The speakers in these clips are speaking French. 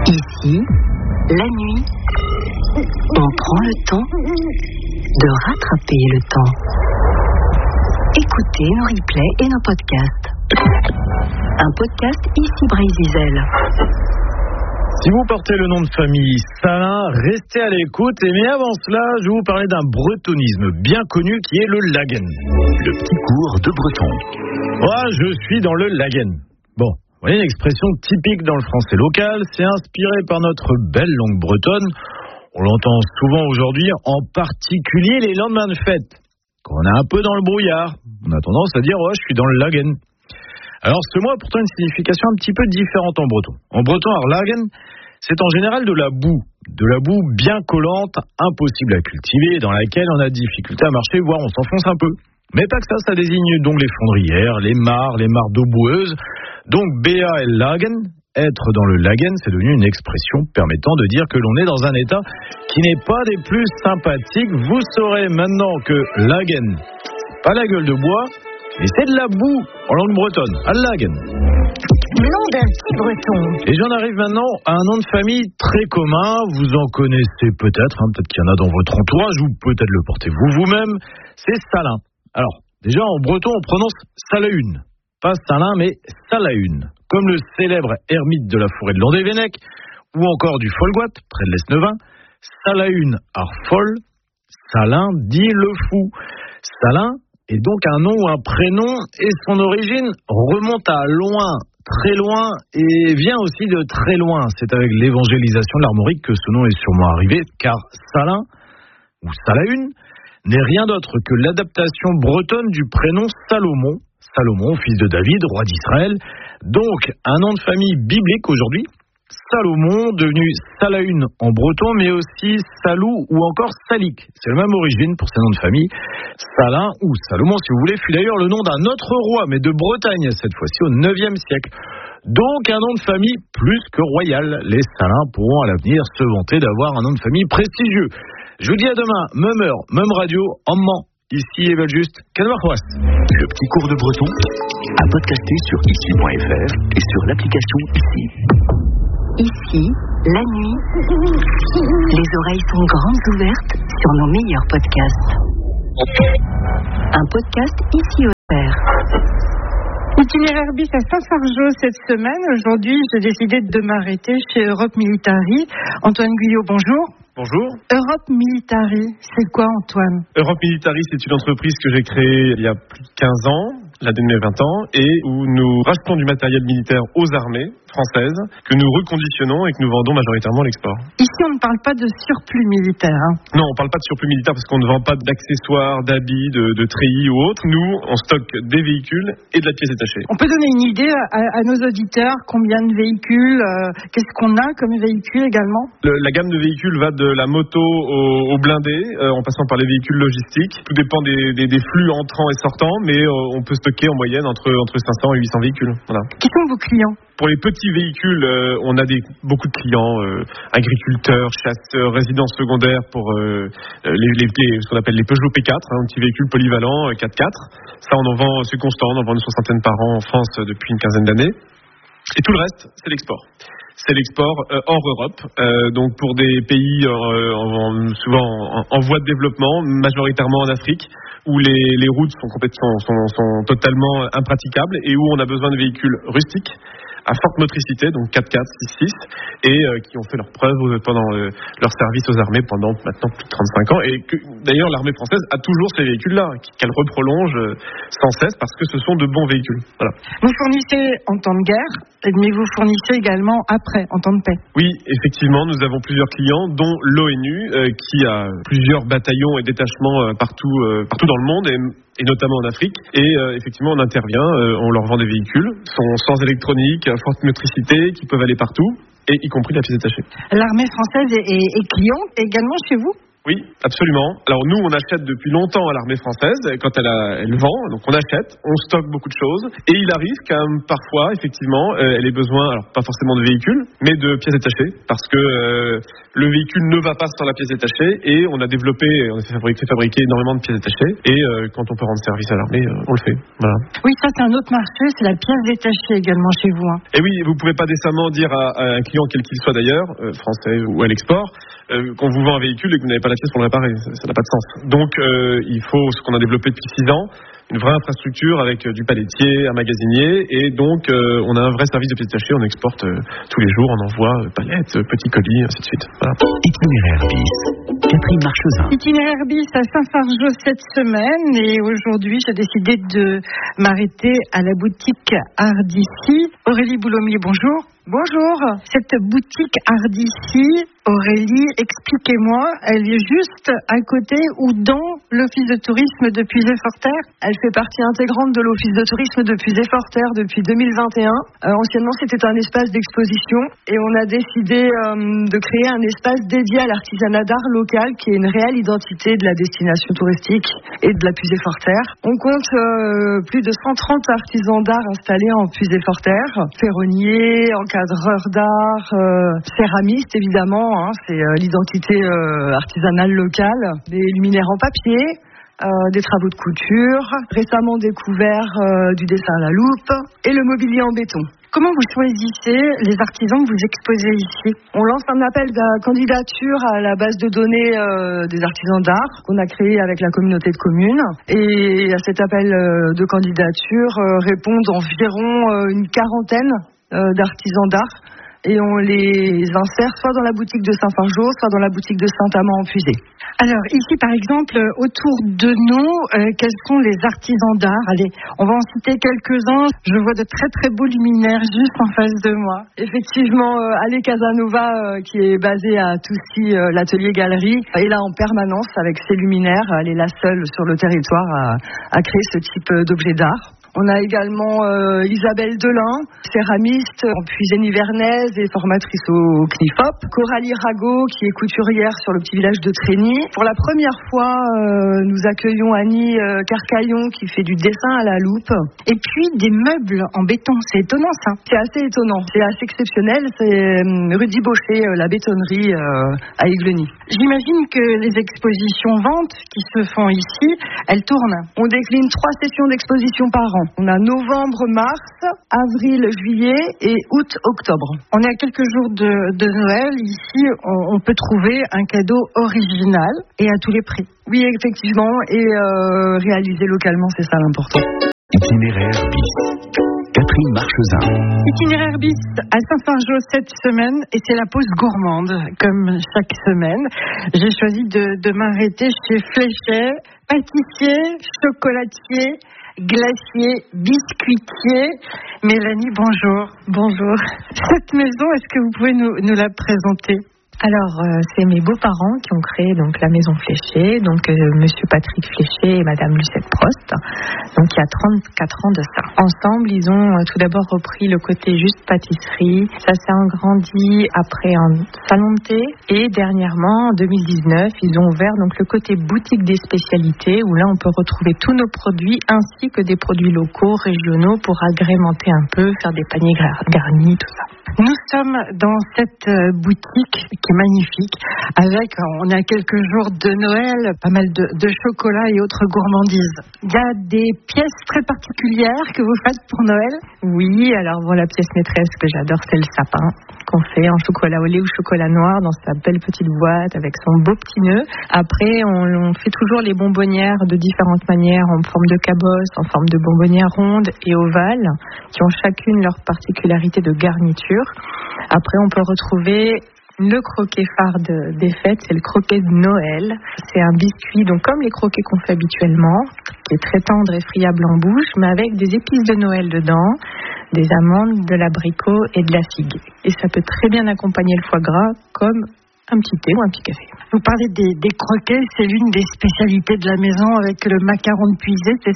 Ici, la nuit, on prend le temps de rattraper le temps. Écoutez nos replays et nos podcasts. Un podcast ici Brésil. Si vous portez le nom de famille Salin, restez à l'écoute. Mais avant cela, je vais vous parler d'un bretonisme bien connu qui est le Lagen. Le petit cours de breton. Moi, je suis dans le Lagen. Bon, vous voyez, une expression typique dans le français local, c'est inspiré par notre belle langue bretonne. On l'entend souvent aujourd'hui, en particulier les lendemains de fête. Quand on est un peu dans le brouillard, on a tendance à dire « ouais, je suis dans le Lagen ». Alors ce mot a pourtant une signification un petit peu différente en breton. En breton, Lagen, c'est en général de la boue bien collante, impossible à cultiver, dans laquelle on a difficulté à marcher, voire on s'enfonce un peu. Mais pas que ça désigne donc les fondrières, les mares d'eau boueuse. Donc BA et Lagen, être dans le Lagen, c'est devenu une expression permettant de dire que l'on est dans un état qui n'est pas des plus sympathiques. Vous saurez maintenant que Lagen, pas la gueule de bois, mais c'est de la boue en langue bretonne, à Lagen. Nom d'un petit breton. Et j'en arrive maintenant à un nom de famille très commun. Vous en connaissez peut-être, peut-être qu'il y en a dans votre entourage, ou peut-être le portez-vous vous-même. C'est Salin. Alors, déjà en breton, on prononce Salaune. Pas Salin, mais Salaune. Comme le célèbre ermite de la forêt de Landévennec, ou encore du Folgoat, près de l'Esnevin. Salaune Arfol, Salin dit le fou. Salin est donc un nom ou un prénom, et son origine remonte à loin, très loin, et vient aussi de très loin. C'est avec l'évangélisation de l'armorique que ce nom est sûrement arrivé, car Salin, ou Salaune, n'est rien d'autre que l'adaptation bretonne du prénom Salomon. Salomon, fils de David, roi d'Israël. Donc, un nom de famille biblique aujourd'hui. Salomon, devenu Salaune en breton, mais aussi Salou ou encore Salik. C'est la même origine pour ces noms de famille. Salin ou Salomon, si vous voulez, fut d'ailleurs le nom d'un autre roi, mais de Bretagne, cette fois-ci au IXe siècle. Donc, un nom de famille plus que royal. Les Salins pourront à l'avenir se vanter d'avoir un nom de famille prestigieux. Je vous dis à demain, même heure, même radio, en Mans. Ici Evel Juste, Canmarfois. Le petit cours de breton à podcaster sur ici.fr et sur l'application Ici. Ici, la nuit, les oreilles sont grandes ouvertes sur nos meilleurs podcasts. Un podcast ici offert. Itinéraire bis à Saint-Fargeau cette semaine. Aujourd'hui, j'ai décidé de m'arrêter chez Europe Militari. Antoine Guyot, bonjour. Bonjour. Europe Militari, c'est quoi, Antoine? Europe Militari, c'est une entreprise que j'ai créée il y a plus de 15 ans, l'année de mes 20 ans, et où nous rachetons du matériel militaire aux armées françaises, que nous reconditionnons et que nous vendons majoritairement à l'export. Ici, on ne parle pas de surplus militaire. Non, on ne parle pas de surplus militaire parce qu'on ne vend pas d'accessoires, d'habits, de treillis ou autres. Nous, on stocke des véhicules et de la pièce détachée. On peut donner une idée à nos auditeurs, combien de véhicules, qu'est-ce qu'on a comme véhicules également? La gamme de véhicules va de la moto au blindé, en passant par les véhicules logistiques. Tout dépend des flux entrants et sortants, mais on peut stocker en moyenne entre 500 et 800 véhicules. Voilà. Qui sont vos clients? Pour les petits véhicules, on a beaucoup de clients, agriculteurs, chasseurs, résidences secondaires pour ce qu'on appelle les Peugeot P4, un petit véhicule polyvalent 4x4. Ça, on en vend, c'est constant, on en vend une soixantaine par an en France depuis une quinzaine d'années. Et tout le reste, c'est l'export. C'est l'export hors Europe, donc pour des pays souvent en voie de développement, majoritairement en Afrique, où les routes sont totalement impraticables et où on a besoin de véhicules rustiques, à forte motricité, donc 4x4, 6x6, et qui ont fait leurs preuves pendant leur service aux armées pendant maintenant plus de 35 ans, et que d'ailleurs l'armée française a toujours ces véhicules-là, qu'elle reprolonge sans cesse, parce que ce sont de bons véhicules. Voilà. Vous fournissez en temps de guerre, mais vous fournissez également après, en temps de paix. Oui, effectivement, nous avons plusieurs clients, dont l'ONU, qui a plusieurs bataillons et détachements partout dans le monde, et notamment en Afrique. Et effectivement, on intervient, on leur vend des véhicules, sont sans électronique, à forte motricité, qui peuvent aller partout, et y compris la pièce détachée. L'armée française est cliente également chez vous? Oui, absolument. Alors nous, on achète depuis longtemps à l'armée française, quand elle vend, donc on achète, on stocke beaucoup de choses, et il arrive quand même parfois, effectivement, elle ait besoin, alors pas forcément de véhicules, mais de pièces détachées, parce que le véhicule ne va pas sans la pièce détachée, et on a fait fabriquer énormément de pièces détachées, et quand on peut rendre service à l'armée, on le fait. Voilà. Oui, ça c'est un autre marché, c'est la pièce détachée également chez vous. Et oui, vous pouvez pas décemment dire à un client, quel qu'il soit d'ailleurs, français ou à l'export, qu'on vous vend un véhicule et que vous n'avez pas la pièce pour le réparer, ça n'a pas de sens. Donc il faut ce qu'on a développé depuis 6 ans, une vraie infrastructure avec du palettier, un magasinier, et donc on a un vrai service de pièces détachées, on exporte tous les jours, on envoie palettes, petits colis, ainsi de suite. Voilà. Itinéraire bis, Catherine Marchesin. Itinéraire bis à Saint-Fargeau cette semaine, et aujourd'hui j'ai décidé de m'arrêter à la boutique Ardici. Aurélie Boulomier, bonjour. Bonjour. Cette boutique Ardici, Aurélie, expliquez-moi, elle est juste à côté ou dans l'office de tourisme de Puisay-Forterre? Elle fait partie intégrante de l'office de tourisme de Puisay-Forterre depuis 2021. Anciennement, c'était un espace d'exposition et on a décidé de créer un espace dédié à l'artisanat d'art local qui est une réelle identité de la destination touristique et de la Puisay-Forterre. On compte plus de 130 artisans d'art installés en Puisay-Forterre, ferronniers, encadreurs d'art, céramistes évidemment, c'est l'identité artisanale locale, des luminaires en papier, des travaux de couture, récemment découvert du dessin à la loupe et le mobilier en béton. Comment vous choisissez les artisans que vous exposez ici? On lance un appel de candidature à la base de données des artisans d'art qu'on a créé avec la communauté de communes. Et à cet appel de candidature répondent environ une quarantaine d'artisans d'art. Et on les insère soit dans la boutique de Saint-Fargeau, soit dans la boutique de Saint-Amand-en-Puisay. Alors ici par exemple, autour de nous, quels sont les artisans d'art? Allez, on va en citer quelques-uns. Je vois de très très beaux luminaires juste en face de moi. Effectivement, Ale Casanova, qui est basée à Toussy, l'atelier galerie, est là en permanence avec ses luminaires. Elle est la seule sur le territoire à créer ce type d'objet d'art. On a également Isabelle Delin, céramiste en Puisay-Nivernaise et formatrice au CNIFOP. Coralie Rago, qui est couturière sur le petit village de Trény. Pour la première fois, nous accueillons Annie Carcaillon, qui fait du dessin à la loupe. Et puis des meubles en béton, c'est étonnant ça. C'est assez étonnant, c'est assez exceptionnel. C'est Rudy Baucher, la bétonnerie à Igleny. J'imagine que les expositions ventes qui se font ici, elles tournent. On décline 3 sessions d'exposition par an. On a novembre, mars, avril, juillet et août, octobre. On est à quelques jours de Noël. Ici, on peut trouver un cadeau original et à tous les prix. Oui, effectivement, et réalisé localement, c'est ça l'important. Itinéraire bis, Catherine Marchesin. Itinéraire bis à Saint-Fargeau cette semaine, et c'est la pause gourmande, comme chaque semaine. J'ai choisi de m'arrêter chez Fléchet, pâtissier, chocolatier, glacier, biscuitier. Mélanie, bonjour. Bonjour. Cette maison, est-ce que vous pouvez nous la présenter? Alors, c'est mes beaux-parents qui ont créé donc la maison Fléchet, donc monsieur Patrick Fléchet et madame Lucette Prost, donc il y a 34 ans de ça. Ensemble, ils ont tout d'abord repris le côté juste pâtisserie, ça s'est agrandi après un salon de thé, et dernièrement, en 2019, ils ont ouvert donc le côté boutique des spécialités, où là on peut retrouver tous nos produits, ainsi que des produits locaux, régionaux, pour agrémenter un peu, faire des paniers garnis, tout ça. Nous sommes dans cette boutique qui est magnifique, avec, on a quelques jours de Noël, pas mal de chocolat et autres gourmandises. Il y a des pièces très particulières que vous faites pour Noël? Oui, alors bon, la pièce maîtresse que j'adore, c'est le sapin, qu'on fait en chocolat au lait ou chocolat noir dans sa belle petite boîte avec son beau petit nœud. Après, on fait toujours les bonbonnières de différentes manières, en forme de cabosse, en forme de bonbonnières rondes et ovales, qui ont chacune leur particularité de garniture. Après, on peut retrouver le croquet phare des fêtes, c'est le croquet de Noël. C'est un biscuit, donc comme les croquets qu'on fait habituellement, qui est très tendre et friable en bouche, mais avec des épices de Noël dedans, des amandes, de l'abricot et de la figue. Et ça peut très bien accompagner le foie gras comme un petit thé ou un petit café. Vous parlez des croquets, c'est l'une des spécialités de la maison avec le macaron de Puisay, c'est ça?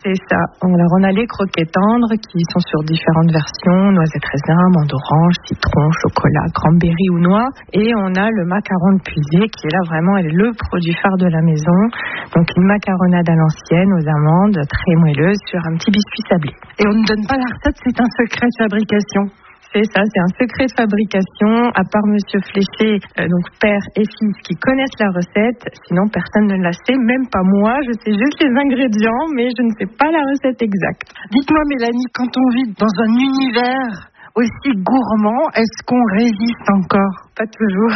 C'est ça. Alors, on a les croquets tendres qui sont sur différentes versions, noisettes raisin, amande orange, citron, chocolat, cranberry ou noix. Et on a le macaron de Puisier qui est là vraiment le produit phare de la maison. Donc, une macaronade à l'ancienne aux amandes, très moelleuse, sur un petit biscuit sablé. Et on ne donne pas la recette, c'est un secret de fabrication. C'est ça, c'est un secret de fabrication, à part Monsieur Fléché, donc père et fils qui connaissent la recette, sinon personne ne la sait, même pas moi, je sais juste les ingrédients, mais je ne sais pas la recette exacte. Dites-moi Mélanie, quand on vit dans un univers aussi gourmand, est-ce qu'on résiste encore? Pas toujours.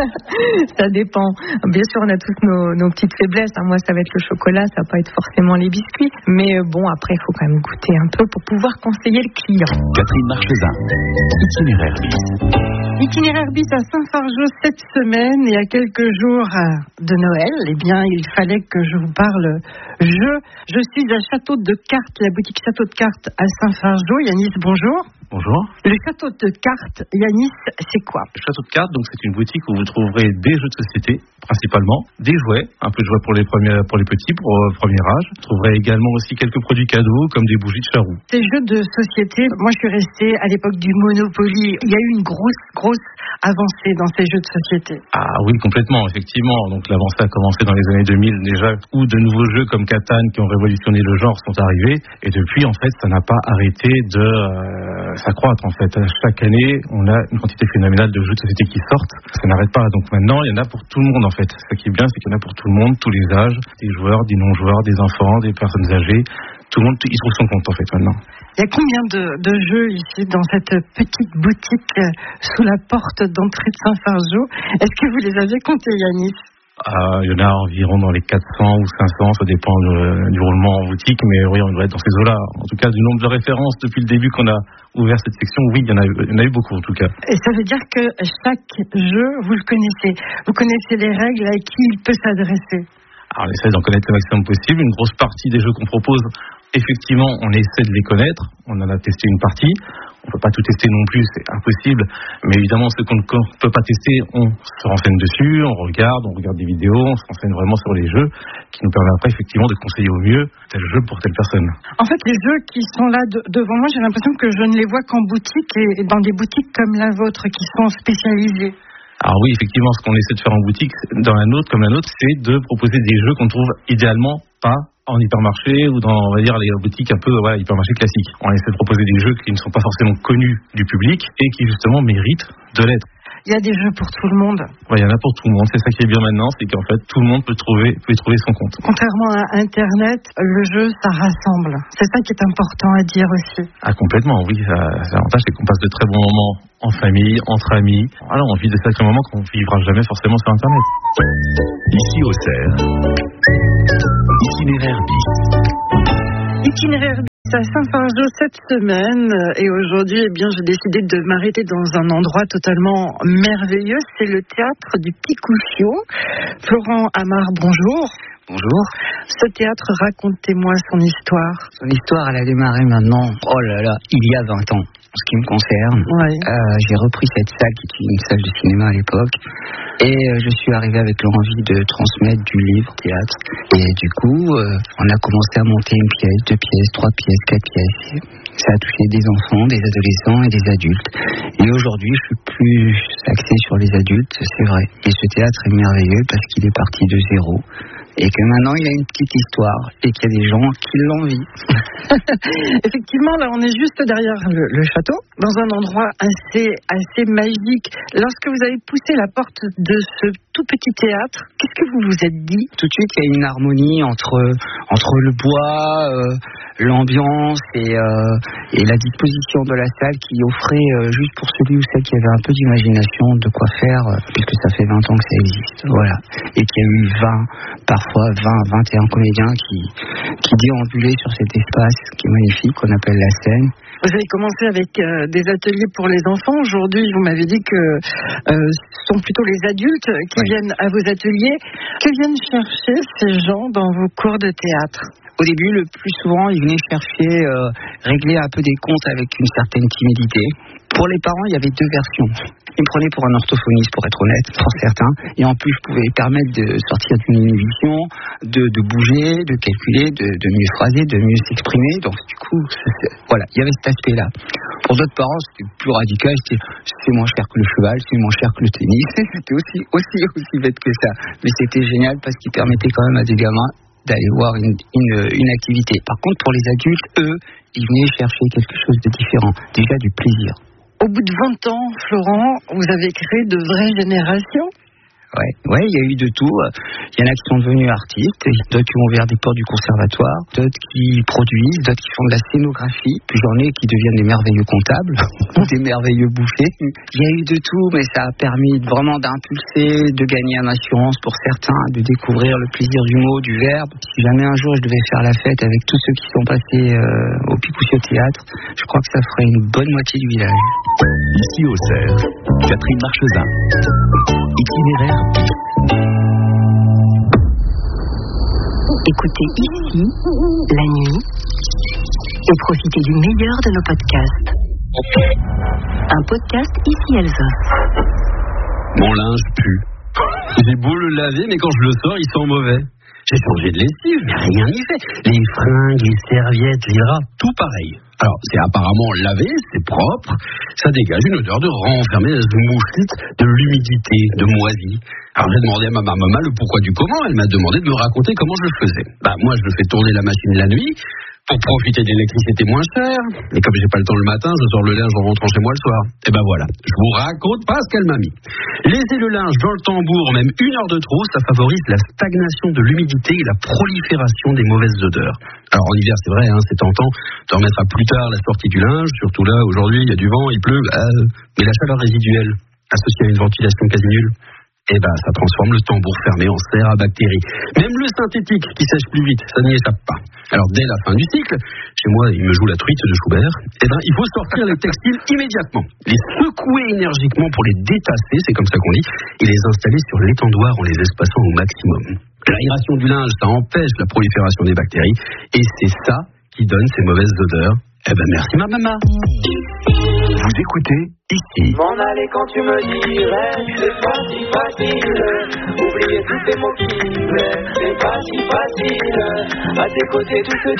Ça dépend. Bien sûr, on a tous nos petites faiblesses. Moi, ça va être le chocolat, ça va pas être forcément les biscuits. Mais bon, après, il faut quand même goûter un peu pour pouvoir conseiller le client. Catherine Marchesin, Itinéraire bis. Itinéraire bis à Saint-Fargeau cette semaine et à quelques jours de Noël. Eh bien, il fallait que je vous parle jeu. Je suis à Château de Cartes, la boutique Château de Cartes à Saint-Fargeau. Yanis, bonjour. Bonjour. Le château de cartes, Yanis, c'est quoi? Le château de cartes, donc c'est une boutique où vous trouverez des jeux de société, principalement, des jouets, un peu de jouets pour les petits, pour le premier âge. Vous trouverez également aussi quelques produits cadeaux, comme des bougies de charroux. Ces jeux de société, moi je suis restée à l'époque du Monopoly. Il y a eu une grosse avancée dans ces jeux de société. Ah oui, complètement, effectivement. Donc l'avancée a commencé dans les années 2000 déjà, où de nouveaux jeux comme Catan, qui ont révolutionné le genre, sont arrivés. Et depuis, en fait, ça n'a pas arrêté de s'accroître. En fait, chaque année, on a une quantité phénoménale de jeux de société qui sortent. Ça n'arrête pas. Donc maintenant, il y en a pour tout le monde, en fait. Ce qui est bien, c'est qu'il y en a pour tout le monde, tous les âges, des joueurs, des non-joueurs, des enfants, des personnes âgées. Tout le monde, il trouve son compte, en fait, maintenant. Il y a combien de jeux ici dans cette petite boutique sous la porte d'entrée de Saint-Fargeau? Est-ce que vous les avez comptés, Yanis? Il y en a environ dans les 400 ou 500, ça dépend du roulement en boutique, mais oui, on doit être dans ces eaux-là. En tout cas, du nombre de références depuis le début qu'on a ouvert cette section, oui, il y en a eu beaucoup en tout cas. Et ça veut dire que chaque jeu, vous le connaissez. Vous connaissez les règles à qui il peut s'adresser. Alors, on essaie d'en connaître le maximum possible. Une grosse partie des jeux qu'on propose, effectivement, on essaie de les connaître. On en a testé une partie. On ne peut pas tout tester non plus, c'est impossible. Mais évidemment, ce qu'on ne peut pas tester, on se renseigne dessus, on regarde des vidéos, on se renseigne vraiment sur les jeux, qui nous permettent après effectivement de conseiller au mieux tel jeu pour telle personne. En fait, les jeux qui sont là devant moi, j'ai l'impression que je ne les vois qu'en boutique et dans des boutiques comme la vôtre, qui sont spécialisées. Alors oui, effectivement, ce qu'on essaie de faire en boutique, dans la nôtre comme la nôtre, c'est de proposer des jeux qu'on trouve idéalement pas en hypermarché ou dans, on va dire, les boutiques un peu hypermarché classiques. On essaie de proposer des jeux qui ne sont pas forcément connus du public et qui justement méritent de l'être. Il y a des jeux pour tout le monde. Il y en a pour tout le monde. C'est ça qui est bien maintenant, c'est qu'en fait, tout le monde peut y trouver son compte. Contrairement à Internet, le jeu, ça rassemble. C'est ça qui est important à dire aussi. Ah, complètement, oui. L'avantage, c'est qu'on passe de très bons moments en famille, entre amis. Alors, on vit de sacrés moments qu'on ne vivra jamais forcément sur Internet. Ici au Cerf, Itinéraire bis. Itinéraire bis à Saint-Fargeau cette semaine et aujourd'hui, j'ai décidé de m'arrêter dans un endroit totalement merveilleux. C'est le théâtre du Petit Couchiot. Florent Amar, bonjour. Bonjour. Ce théâtre, racontez-moi son histoire. Son histoire, elle a démarré maintenant, il y a 20 ans. En ce qui me concerne, j'ai repris cette salle qui était une salle de cinéma à l'époque et je suis arrivé avec l'envie de transmettre du livre, théâtre. Et du coup, on a commencé à monter une pièce, 2 pièces, 3 pièces, 4 pièces. Ça a touché des enfants, des adolescents et des adultes. Et aujourd'hui, je suis plus axé sur les adultes, c'est vrai. Mais ce théâtre est merveilleux parce qu'il est parti de zéro. Et que maintenant il y a une petite histoire et qu'il y a des gens qui l'envient. Effectivement, là on est juste derrière le château, dans un endroit assez magique. Lorsque vous avez poussé la porte de ce tout petit théâtre, qu'est-ce que vous vous êtes dit? Tout de suite, il y a une harmonie entre le bois, l'ambiance et la disposition de la salle qui offrait juste pour celui ou celle qui avait un peu d'imagination de quoi faire, puisque ça fait 20 ans que ça existe. Voilà. Et qu'il y a eu 21 comédiens qui déambulaient sur cet espace qui est magnifique, qu'on appelle la scène. Vous avez commencé avec des ateliers pour les enfants. Aujourd'hui, vous m'avez dit que ce sont plutôt les adultes qui viennent à vos ateliers. Que viennent chercher ces gens dans vos cours de théâtre? Au début, le plus souvent, ils venaient chercher, régler un peu des comptes avec une certaine timidité. Pour les parents, il y avait deux versions. Ils me prenaient pour un orthophoniste, pour être honnête, pour certains. Et en plus, je pouvais permettre de sortir d'une inhibition, de bouger, de calculer, de mieux phraser, de mieux s'exprimer. Donc, du coup, voilà, il y avait cet aspect-là. Pour d'autres parents, c'était plus radical. C'est moins cher que le cheval, c'est moins cher que le tennis. C'était aussi bête que ça. Mais c'était génial parce qu'il permettait quand même à des gamins d'aller voir une activité. Par contre, pour les adultes, eux, ils venaient chercher quelque chose de différent. Déjà du plaisir. Au bout de 20 ans, Florent, vous avez créé de vraies générations. Ouais, il y a eu de tout. Il y en a qui sont devenus artistes, d'autres qui ont ouvert des portes du conservatoire, d'autres qui produisent, d'autres qui font de la scénographie, puis j'en ai qui deviennent des merveilleux comptables, des merveilleux bouchers. Il y a eu de tout, mais ça a permis vraiment d'impulser, de gagner en assurance pour certains, de découvrir le plaisir du mot, du verbe. Si jamais un jour je devais faire la fête avec tous ceux qui sont passés au Picoussi au théâtre, je crois que ça ferait une bonne moitié du village. Ici au Cerf, Catherine Marchesin. Itinéraire. Écoutez ici, la nuit, et profitez du meilleur de nos podcasts. Un podcast Ici Alsace. Mon linge pue. J'ai beau le laver, mais quand je le sors, il sent mauvais. J'ai changé de lessive, mais rien n'y fait. Les fringues, les serviettes, les draps, tout pareil. Alors, c'est apparemment lavé, c'est propre, ça dégage une odeur de renfermée, de moussite, de l'humidité, de moisi. Alors, j'ai demandé à ma maman le pourquoi du comment, elle m'a demandé de me raconter comment je le faisais. Moi, je fais tourner la machine la nuit, pour profiter d'électricité moins chère. Et comme j'ai pas le temps le matin, je sors le linge en rentrant chez moi le soir. Et voilà, je vous raconte pas ce qu'elle m'a mis. Laisser le linge dans le tambour, même 1 heure de trop, ça favorise la stagnation de l'humidité et la prolifération des mauvaises odeurs. Alors en hiver, c'est vrai, c'est tentant de remettre à plus tard la sortie du linge, surtout là, aujourd'hui, il y a du vent, il pleut, mais la chaleur résiduelle, associée à une ventilation quasi nulle, ça transforme le tambour fermé en serre à bactéries. Même le synthétique qui sèche plus vite, ça n'y échappe pas. Alors dès la fin du cycle, chez moi il me joue la truite de Schubert, il faut sortir les textiles immédiatement, les secouer énergiquement pour les détasser, c'est comme ça qu'on dit, et les installer sur l'étendoir en les espaçant au maximum. L'aération du linge, ça empêche la prolifération des bactéries, et c'est ça qui donne ces mauvaises odeurs. Merci ma maman. Vous écoutez ici. M'en aller quand tu me dirais, c'est pas si facile. Oublier tous ces mots qui plaisent, c'est pas si facile. À tes côtés tout se